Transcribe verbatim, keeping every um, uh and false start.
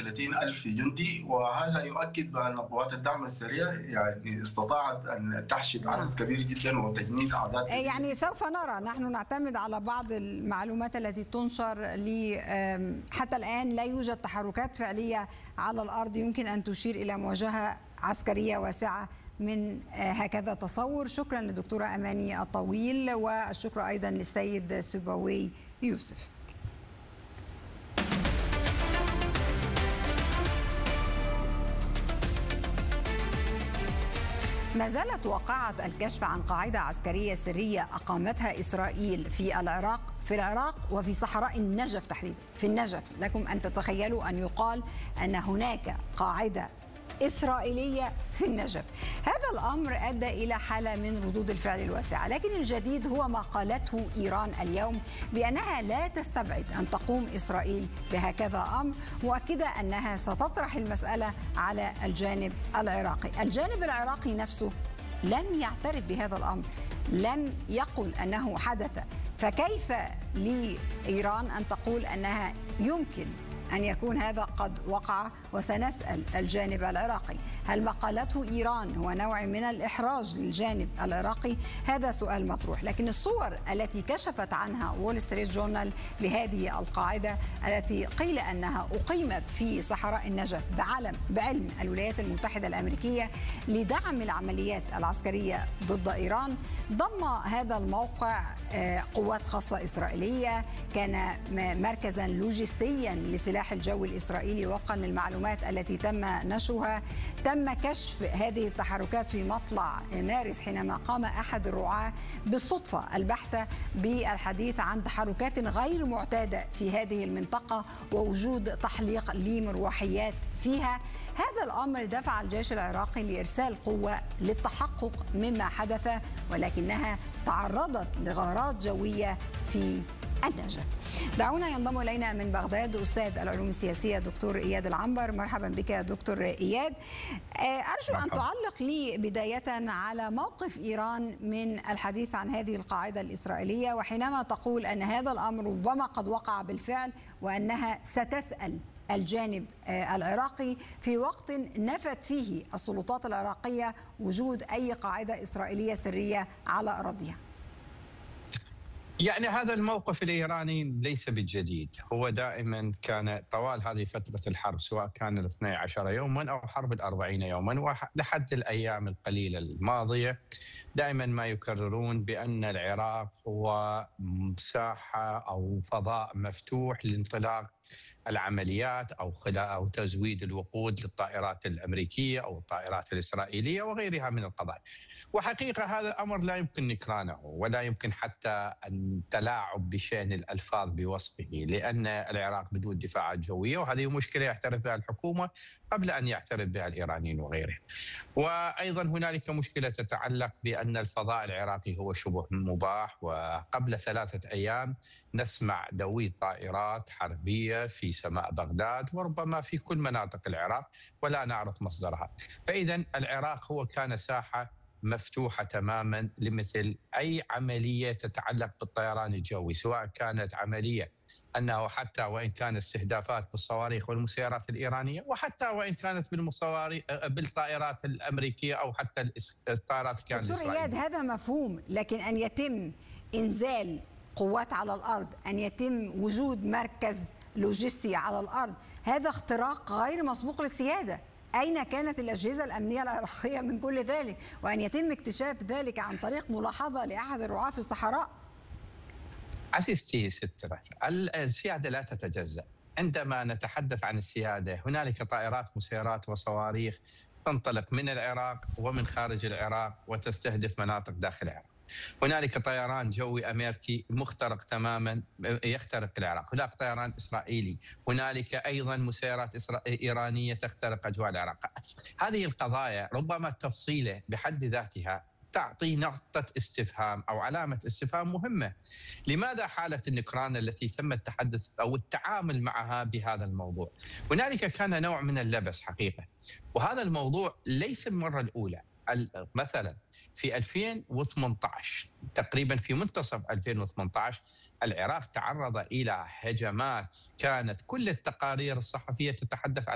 وثلاثين ألف جندي، وهذا يؤكد بأن قوات الدعم السريع يعني استطاعت أن تحشد عدد كبير جدا وتجنيد أعداد. يعني سوف نرى، نحن نعتمد على بعض المعلومات التي تنشر لي حتى الآن لا يوجد تحركات فعلية على الأرض يمكن أن تشير إلى مواجهة عسكرية واسعة من هكذا تصور. شكرا للدكتورة أماني الطويل، والشكر أيضا للسيد سبوي يوسف. ما زالت واقعة الكشف عن قاعدة عسكرية سرية أقامتها إسرائيل في العراق في العراق وفي صحراء النجف تحديدا. في النجف لكم أن تتخيلوا أن يقال أن هناك قاعدة إسرائيلية في النجف. هذا الأمر أدى إلى حالة من ردود الفعل الواسعة، لكن الجديد هو ما قالته إيران اليوم بأنها لا تستبعد أن تقوم إسرائيل بهكذا أمر، مؤكدة أنها ستطرح المسألة على الجانب العراقي. الجانب العراقي نفسه لم يعترف بهذا الأمر، لم يقل أنه حدث، فكيف لإيران أن تقول أنها يمكن أن يكون هذا قد وقع؟ وسنسأل الجانب العراقي هل ما قالته إيران هو نوع من الإحراج للجانب العراقي؟ هذا سؤال مطروح. لكن الصور التي كشفت عنها وول ستريت جورنال لهذه القاعدة التي قيل أنها أقيمت في صحراء النجف بعلم بعلم الولايات المتحدة الأمريكية لدعم العمليات العسكرية ضد إيران، ضم هذا الموقع قوات خاصة إسرائيلية، كان مركزا لوجستيا لسلاح الجو الإسرائيلي وفقا للمعلومات التي تم نشرها. تم كشف هذه التحركات في مطلع مارس حينما قام أحد الرعاة بالصدفة البحتة بالحديث عن تحركات غير معتادة في هذه المنطقة ووجود تحليق لمروحيات فيها. هذا الأمر دفع الجيش العراقي لإرسال قوة للتحقق مما حدث، ولكنها تعرضت لغارات جوية في النجف. دعونا ينضم إلينا من بغداد أستاذ العلوم السياسية دكتور إياد العنبر. مرحبا بك دكتور إياد. أرجو مرحبا. أن تعلق لي بداية على موقف إيران من الحديث عن هذه القاعدة الإسرائيلية، وحينما تقول أن هذا الأمر ربما قد وقع بالفعل وأنها ستسأل الجانب العراقي في وقت نفت فيه السلطات العراقية وجود أي قاعدة إسرائيلية سرية على أراضيها. يعني هذا الموقف الإيراني ليس بالجديد، هو دائما كان طوال هذه فترة الحرب، سواء كان الاثني عشر يوما أو حرب الأربعين يوما ولحد الأيام القليلة الماضية، دائما ما يكررون بأن العراق هو مساحة أو فضاء مفتوح لانطلاق العمليات أو أو تزويد الوقود للطائرات الأمريكية أو الطائرات الإسرائيلية وغيرها من القضايا. وحقيقة هذا الأمر لا يمكن نكرانه ولا يمكن حتى التلاعب بشأن الألفاظ بوصفه، لأن العراق بدون دفاعات جوية، وهذه مشكلة يعترف بها الحكومة قبل أن يعترف بها الإيرانيين وغيرهم. وأيضا هنالك مشكلة تتعلق بأن الفضاء العراقي هو شبه مباح، وقبل ثلاثة أيام نسمع دوي طائرات حربية في سماء بغداد وربما في كل مناطق العراق ولا نعرف مصدرها. فإذا العراق هو كان ساحة مفتوحة تماما لمثل أي عملية تتعلق بالطيران الجوي، سواء كانت عملية أنه حتى وإن كانت استهدافات بالصواريخ والمسيرات الإيرانية، وحتى وإن كانت بالمصواري بالطائرات الأمريكية أو حتى الطائرات كانت دكتور إياد، هذا مفهوم، لكن أن يتم إنزال قوات على الأرض، أن يتم وجود مركز لوجستي على الأرض، هذا اختراق غير مسبوق للسيادة. أين كانت الأجهزة الأمنية العراقية من كل ذلك؟ وأن يتم اكتشاف ذلك عن طريق ملاحظة لأحد الرعاة في الصحراء. عزيزتي ست السيادة لا تتجزأ. عندما نتحدث عن السيادة هنالك طائرات مسيرات وصواريخ تنطلق من العراق ومن خارج العراق وتستهدف مناطق داخل العراق. هنالك طيران جوي أمريكي مخترق تماما يخترق العراق، هناك طيران إسرائيلي، هنالك أيضا مسيرات إيرانية تخترق أجواء العراق. هذه القضايا ربما التفصيلة بحد ذاتها تعطي نقطة استفهام أو علامة استفهام مهمة. لماذا حالة النكران التي تم التحدث أو التعامل معها بهذا الموضوع؟ هنالك كان نوع من اللبس حقيقة، وهذا الموضوع ليس المرة الأولى. مثلا في ألفين وثمانية عشر تقريبا في منتصف ألفين وثمانية عشر العراق تعرض إلى هجمات كانت كل التقارير الصحفية تتحدث عن